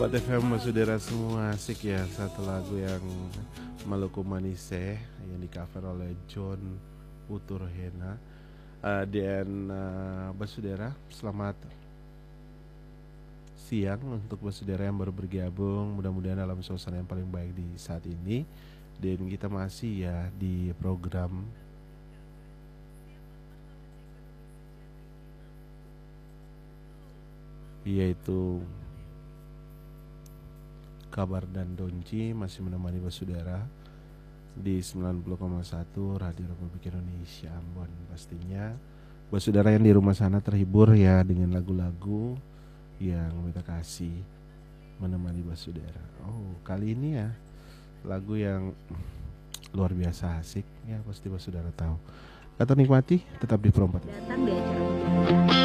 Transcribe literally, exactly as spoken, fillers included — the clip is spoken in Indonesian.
Buat F M saudara semua, asik ya satu lagu yang Maluku Manise yang di cover oleh John Uturhena. uh, dan uh, Basudara, selamat siang untuk Basudara yang baru bergabung. Mudah-mudahan dalam suasana yang paling baik di saat ini. Dan kita masih ya di program yaitu Kabar dan Donci, masih menemani Basudara di sembilan puluh koma satu Radio Republik Indonesia Ambon. Pastinya Basudara yang di rumah sana terhibur ya dengan lagu-lagu yang kita kasih menemani Basudara. Oh, kali ini ya lagu yang luar biasa asik ya, pasti Basudara tahu. Kata nikmati tetap di Perompat. Datang di acara